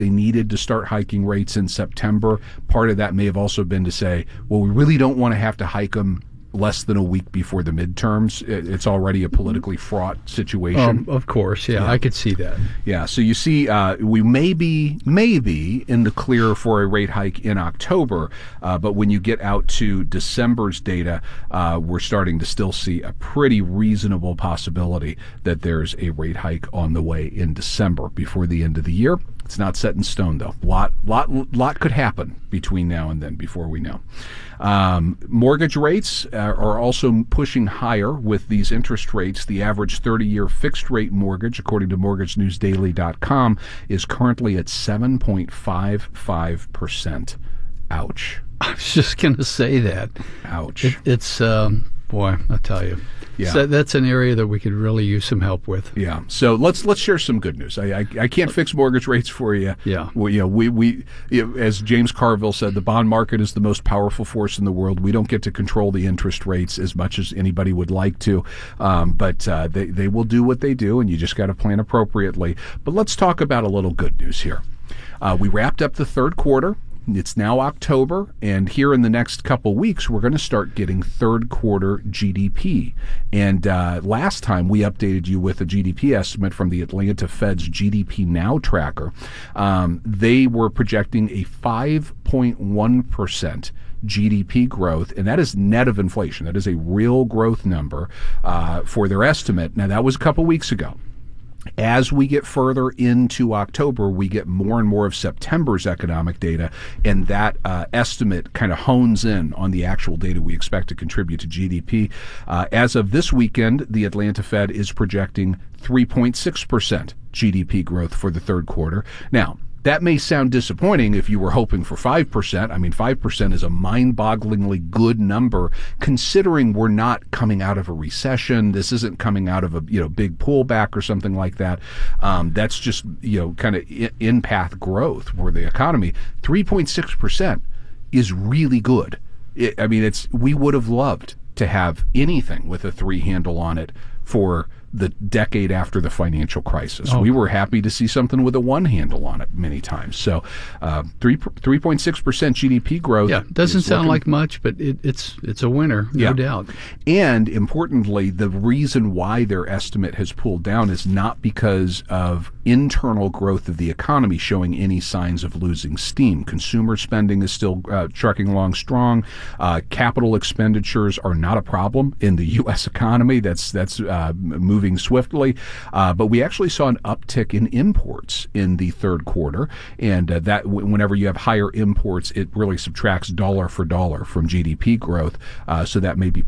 They needed to start hiking rates in September. Part of that may have also been to say, well, we really don't want to have to hike them less than a week before the midterms. It's already a politically fraught situation. Of course, yeah, I could see that. Yeah, so you see, we may be in the clear for a rate hike in October, but when you get out to December's data, we're starting to still see a pretty reasonable possibility that there's a rate hike on the way in December before the end of the year. It's not set in stone, though. Lot could happen between now and then before we know. Mortgage rates are also pushing higher with these interest rates. The average 30-year fixed-rate mortgage, according to MortgageNewsDaily.com, is currently at 7.55%. Ouch. I was just going to say that. Ouch. It's, boy, I'll tell you. Yeah. So that's an area that we could really use some help with. Yeah. So let's share some good news. I can't fix mortgage rates for you. Yeah. We as James Carville said, the bond market is the most powerful force in the world. We don't get to control the interest rates as much as anybody would like to, but they will do what they do, and you just got to plan appropriately. But let's talk about a little good news here. We wrapped up the third quarter. It's now October, and here in the next couple weeks, we're going to start getting third quarter GDP. And last time we updated you with a GDP estimate from the Atlanta Fed's GDP Now tracker. They were projecting a 5.1% GDP growth, and that is net of inflation. That is a real growth number for their estimate. Now, that was a couple weeks ago. As we get further into October, we get more and more of September's economic data, and that estimate kind of hones in on the actual data we expect to contribute to GDP. As of this weekend, the Atlanta Fed is projecting 3.6% GDP growth for the third quarter. Now, that may sound disappointing if you were hoping for 5%. I mean, 5% is a mind-bogglingly good number, considering we're not coming out of a recession. This isn't coming out of a big pullback or something like that. That's just kind of in-path growth for the economy. 3.6% is really good. We would have loved to have anything with a 3 handle on it for the decade after the financial crisis. We were happy to see something with a 1 handle on it many times. So 3.6% GDP growth. Yeah, doesn't sound like much, but it's a winner, no doubt. And importantly, the reason why their estimate has pulled down is not because of internal growth of the economy showing any signs of losing steam. Consumer spending is still trucking along strong. Capital expenditures are not a problem in the U.S. economy. That's moving swiftly, but we actually saw an uptick in imports in the third quarter, and that whenever you have higher imports, it really subtracts dollar for dollar from GDP growth, so that may be